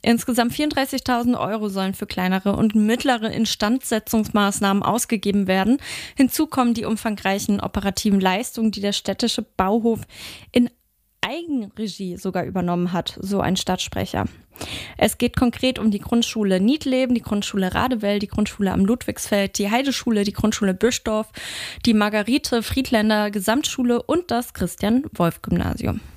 Insgesamt 34.000 Euro sollen für kleinere und mittlere Instandsetzungsmaßnahmen ausgegeben werden. Hinzu kommen die umfangreichen operativen Leistungen, die der städtische Bauhof in Eigenregie sogar übernommen hat, so ein Stadtsprecher. Es geht konkret um die Grundschule Niedleben, die Grundschule Radewell, die Grundschule am Ludwigsfeld, die Heideschule, die Grundschule Büschdorf, die Margarete Friedländer Gesamtschule und das Christian-Wolf-Gymnasium.